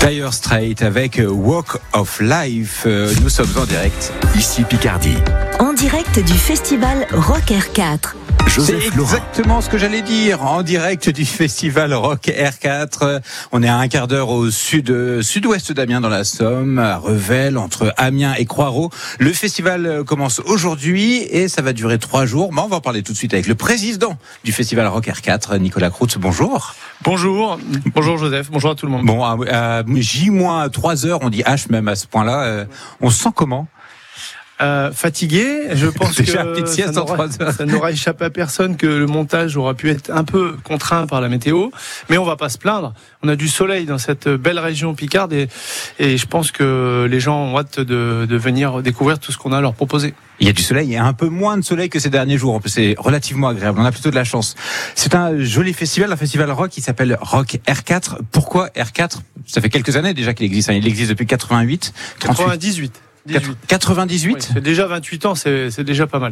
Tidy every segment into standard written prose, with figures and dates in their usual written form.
Dire Straits avec Walk of Life. Nous sommes en direct. Ici Picardie. En direct du festival Rock R4. C'est exactement ce que j'allais dire. En direct du festival Rock R4. On est à un quart d'heure au sud-ouest d'Amiens dans la Somme, à Revel, entre Amiens et Croix-Ros. Le festival commence aujourd'hui et ça va durer 3 jours. Mais on va en parler tout de suite avec le président du festival Rock R4, Nicolas Croutz. Bonjour. Bonjour Joseph, bonjour à tout le monde. Bon, à J-3 heures, on dit H même à ce point-là. On se sent comment ? Fatigué, je pense déjà que petite sieste en 3 heures. Ça n'aura échappé à personne que le montage aura pu être un peu contraint par la météo, mais on va pas se plaindre. On a du soleil dans cette belle région Picarde et je pense que les gens ont hâte de venir découvrir tout ce qu'on a à leur proposer. Il y a du soleil, il y a un peu moins de soleil que ces derniers jours. C'est relativement agréable. On a plutôt de la chance. C'est un joli festival, un festival rock qui s'appelle Rock R4. Pourquoi R4 ? Ça fait quelques années déjà qu'il existe. Il existe depuis 88. 98. 98 oui, c'est déjà 28 ans, c'est déjà pas mal.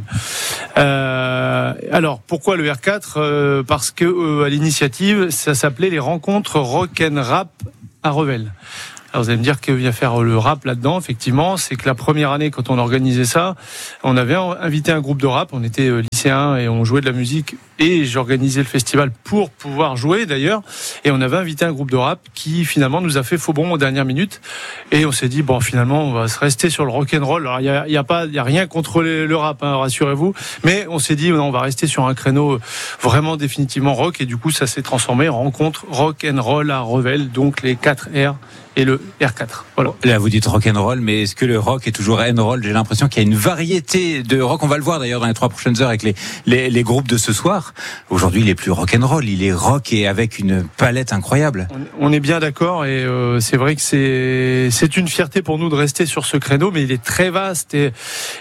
Alors, pourquoi le R4 ? Parce que à l'initiative, ça s'appelait les rencontres rock and rap à Revel. Alors vous allez me dire qu'il vient faire le rap là-dedans. Effectivement, c'est que la première année, quand on organisait ça, on avait invité un groupe de rap. On était lycéens et on jouait de la musique. Et j'organisais le festival pour pouvoir jouer d'ailleurs. Et on avait invité un groupe de rap qui finalement nous a fait faux bond aux dernières minutes. Et on s'est dit bon, finalement, on va se rester sur le rock and roll. Alors il y a rien contre le rap, hein, rassurez-vous. Mais on s'est dit non, on va rester sur un créneau vraiment définitivement rock. Et du coup, ça s'est transformé en rencontre rock and roll à Revel. Donc les 4 R. Et le R4. Voilà. Là, vous dites rock and roll, mais est-ce que le rock est toujours and roll ? J'ai l'impression qu'il y a une variété de rock. On va le voir d'ailleurs dans les 3 prochaines heures avec les groupes de ce soir. Aujourd'hui, il est plus rock and roll, il est rock et avec une palette incroyable. On est bien d'accord et c'est vrai que c'est une fierté pour nous de rester sur ce créneau, mais il est très vaste et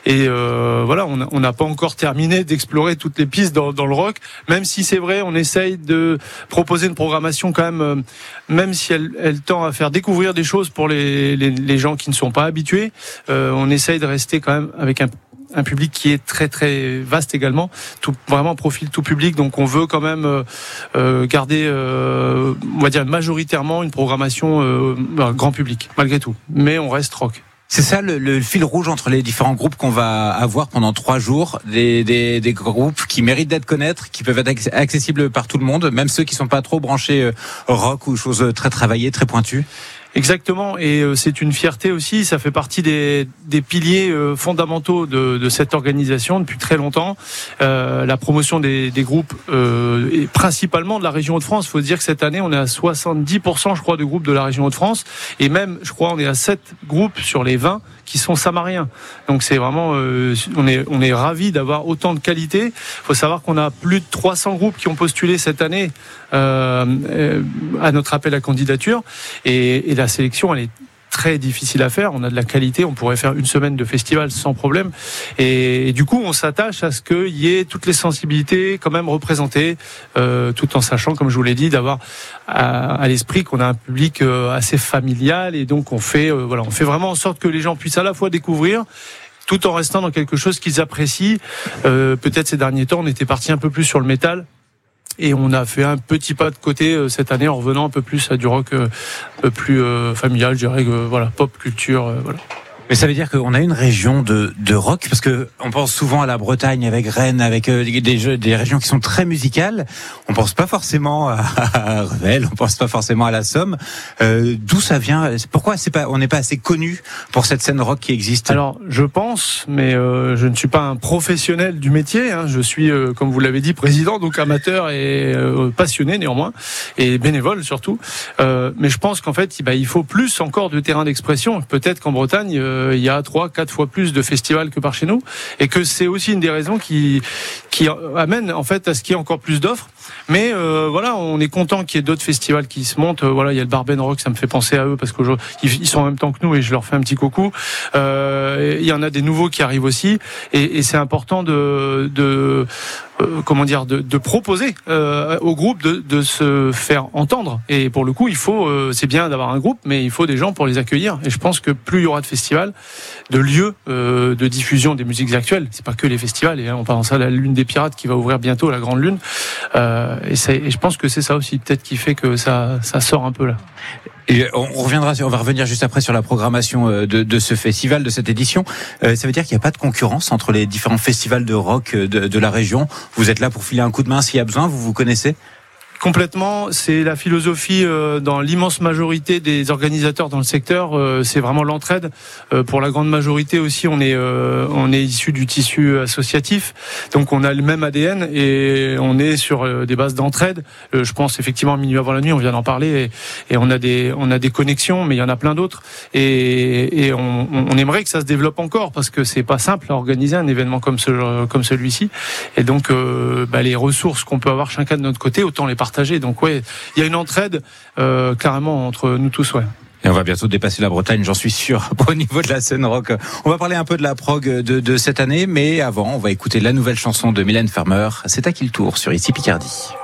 voilà, on n'a pas encore terminé d'explorer toutes les pistes dans le rock. Même si c'est vrai, on essaye de proposer une programmation quand même si elle tend à faire découvrir des choses pour les gens qui ne sont pas habitués. On essaye de rester quand même avec un public qui est très très vaste également, vraiment profil tout public. Donc on veut quand même garder, on va dire majoritairement une programmation grand public malgré tout. Mais on reste rock. C'est ça le fil rouge entre les différents groupes qu'on va avoir pendant 3 jours, des groupes qui méritent d'être connus, qui peuvent être accessibles par tout le monde, même ceux qui sont pas trop branchés rock ou choses très travaillées, très pointues. Exactement, et c'est une fierté aussi, ça fait partie des piliers fondamentaux de cette organisation depuis très longtemps. La promotion des groupes, et principalement de la région Hauts-de-France. Il faut dire que cette année, on est à 70%, je crois, de groupes de la région Hauts-de-France, et même, je crois, on est à 7 groupes sur les 20 qui sont samariens. Donc c'est vraiment, on est ravis d'avoir autant de qualité. Il faut savoir qu'on a plus de 300 groupes qui ont postulé cette année à notre appel à candidature, et la sélection, elle est très difficile à faire. On a de la qualité, on pourrait faire une semaine de festival sans problème. Et du coup, on s'attache à ce qu'il y ait toutes les sensibilités quand même représentées, tout en sachant, comme je vous l'ai dit, d'avoir à l'esprit qu'on a un public assez familial. Et donc, on fait vraiment en sorte que les gens puissent à la fois découvrir, tout en restant dans quelque chose qu'ils apprécient. Peut-être ces derniers temps, on était parti un peu plus sur le métal. Et on a fait un petit pas de côté cette année en revenant un peu plus à du rock un peu plus familial, je dirais, pop culture, voilà. Mais ça veut dire qu'on a une région de rock, parce que on pense souvent à la Bretagne avec Rennes, avec des régions qui sont très musicales. On pense pas forcément à Revel, on pense pas forcément à la Somme. D'où ça vient ? Pourquoi on n'est pas assez connu pour cette scène rock qui existe ? Alors, je pense, mais je ne suis pas un professionnel du métier. Hein. Je suis, comme vous l'avez dit, président, donc amateur et passionné néanmoins, et bénévole surtout. Mais je pense qu'en fait, il faut plus encore de terrain d'expression. Peut-être qu'en Bretagne, il y a 3-4 fois plus de festivals que par chez nous, et que c'est aussi une des raisons qui amène en fait à ce qu'il y ait encore plus d'offres. Mais voilà, on est content qu'il y ait d'autres festivals qui se montent. Voilà, il y a le Barben Rock, ça me fait penser à eux parce qu'ils sont en même temps que nous et je leur fais un petit coucou. Il y en a des nouveaux qui arrivent aussi, et c'est important de proposer au groupe de se faire entendre. Et pour le coup, c'est bien d'avoir un groupe, mais il faut des gens pour les accueillir. Et je pense que plus il y aura de festivals, de lieux de diffusion des musiques actuelles, c'est pas que les festivals. Et on pense à la Lune des Pirates qui va ouvrir bientôt, la Grande Lune. et je pense que c'est ça aussi peut-être qui fait que ça sort un peu là. Et on va revenir juste après sur la programmation de ce festival, de cette édition. Ça veut dire qu'il n'y a pas de concurrence entre les différents festivals de rock de la région. Vous êtes là pour filer un coup de main s'il y a besoin, vous vous connaissez ? Complètement, c'est la philosophie dans l'immense majorité des organisateurs dans le secteur, c'est vraiment l'entraide. Pour la grande majorité aussi, on est issu du tissu associatif, donc on a le même ADN et on est sur des bases d'entraide. Je pense effectivement à Minuit avant la nuit, on vient d'en parler, et on a des connexions, mais il y en a plein d'autres, et on aimerait que ça se développe encore parce que c'est pas simple à organiser un événement comme celui-ci, et donc les ressources qu'on peut avoir chacun de notre côté, autant les partager. Donc il y a une entraide carrément entre nous tous, ouais. Et on va bientôt dépasser la Bretagne, j'en suis sûr, au niveau de la scène rock. On va parler un peu de la prog de cette année, mais avant, on va écouter la nouvelle chanson de Mylène Farmer. C'est à qui le tour sur Ici Picardie.